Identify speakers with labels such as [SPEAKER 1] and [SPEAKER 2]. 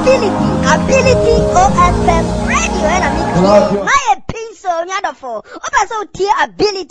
[SPEAKER 1] ability OFM radio and my pencil nyadofo. Oba so tie ability